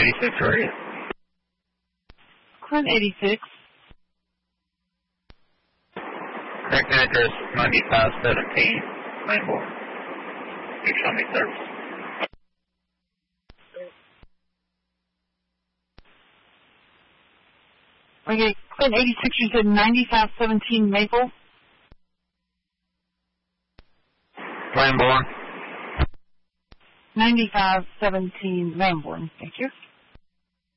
86 area. Clinton 86. Correct address 9517 Lamborn. Economic service. Okay, Clinton 86, you said 9517 Maple? Lamborn. 9517 Lamborn, thank you.